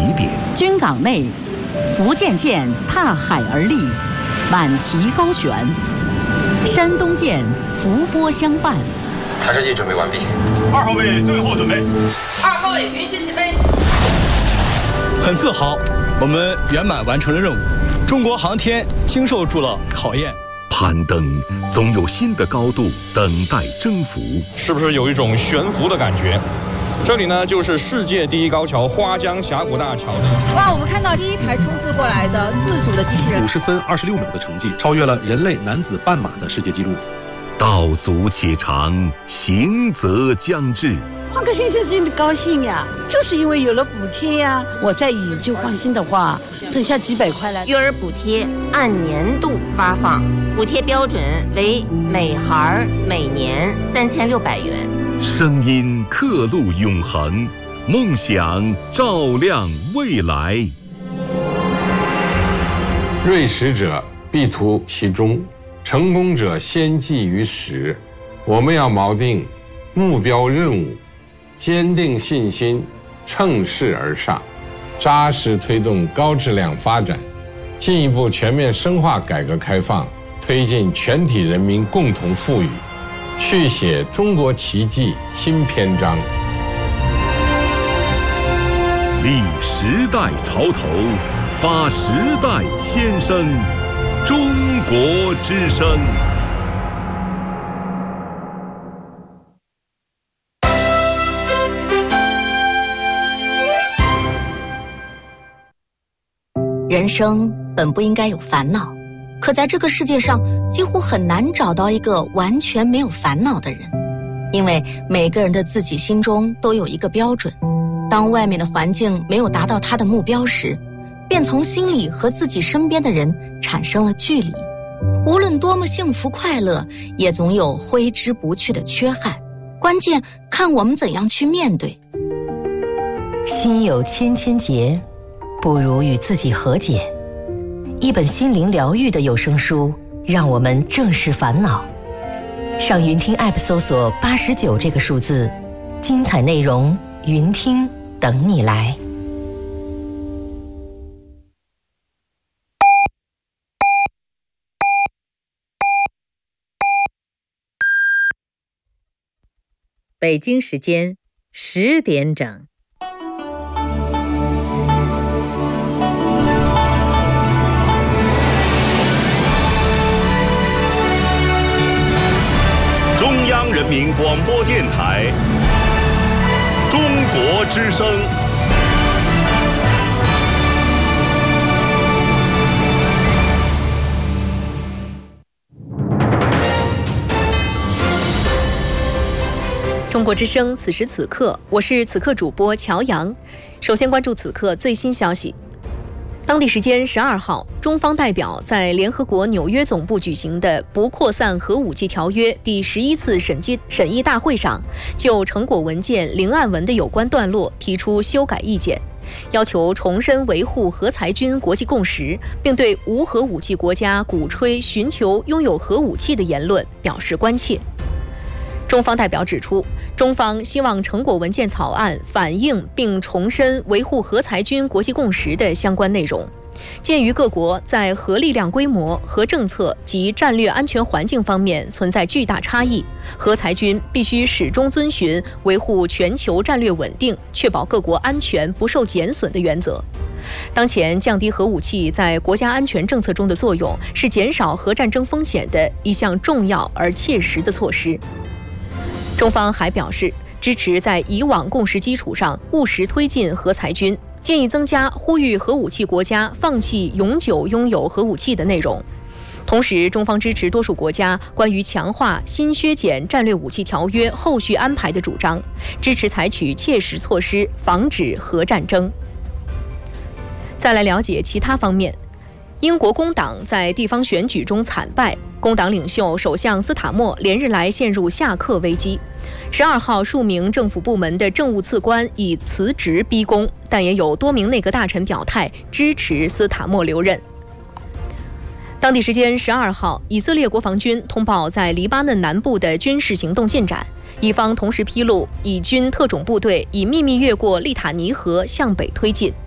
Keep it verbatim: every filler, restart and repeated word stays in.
点。 军港内，福建舰踏海而立，满旗高悬；山东舰伏波相伴。 弹射器准备完毕。 二号位最后准备。 二号位允许起飞。 很自豪，我们圆满完成了任务。中国航天经受住了考验。 攀登总有新的高度等待征服， 是不是有一种悬浮的感觉？这里呢，就是世界第一高桥花江峡谷大桥。 哇，我们看到第一台冲刺过来的自主的机器人， 五十分二十六秒的成绩，超越了人类男子半马的世界纪录。 道阻且长，行则将至。 换个先生真的高兴呀，就是因为有了补贴呀。我再以旧换新的话，剩下几百块了。 育儿补贴按年度发放，补贴标准为每孩每年三千六百元。 声音刻录永恒，梦想照亮未来。 锐识者必图其中，成功者先记于始。我们要锚定目标任务，坚定信心，乘势而上，扎实推动高质量发展，进一步全面深化改革开放，推进全体人民共同富裕，续写中国奇迹新篇章。 立时代潮头，发时代先声，中国之声。 人生本不应该有烦恼，可在这个世界上几乎很难找到一个完全没有烦恼的人，因为每个人的自己心中都有一个标准，当外面的环境没有达到他的目标时，便从心里和自己身边的人产生了距离。无论多么幸福快乐，也总有挥之不去的缺憾，关键看我们怎样去面对。 心有千千结，不如与自己和解。一本心灵疗愈的有声书，让我们正视烦恼。上云听 App 搜索八十九这个数字，精彩内容云听等你来。 北京时间十点整。 中央人民广播电台中国之声。 中国之声，此时此刻，我是此刻主播乔阳。首先关注此刻最新消息。当地时间十二号，中方代表在联合国纽约总部举行的不扩散核武器条约第十一次审计审议大会上，就成果文件零案文的有关段落提出修改意见，要求重申维护核裁军国际共识，并对无核武器国家鼓吹寻求拥有核武器的言论表示关切。中方代表指出，中方希望成果文件草案反映并重申维护核裁军国际共识的相关内容。鉴于各国在核力量规模、核政策及战略安全环境方面存在巨大差异，核裁军必须始终遵循维护全球战略稳定、确保各国安全不受减损的原则。当前降低核武器在国家安全政策中的作用，是减少核战争风险的一项重要而切实的措施。中方还表示，支持在以往共识基础上务实推进核裁军，建议增加呼吁核武器国家放弃永久拥有核武器的内容。同时，中方支持多数国家关于强化新削减战略武器条约后续安排的主张，支持采取切实措施防止核战争。再来了解其他方面。英国工党在地方选举中惨败，工党领袖首相斯塔默连日来陷入下课危机。十二号，数名政府部门的政务次官以辞职逼宫，但也有多名内阁大臣表态支持斯塔默留任。当地时间十二号，以色列国防军通报在黎巴嫩南部的军事行动进展，以方同时披露，以军特种部队已秘密越过利塔尼河向北推进。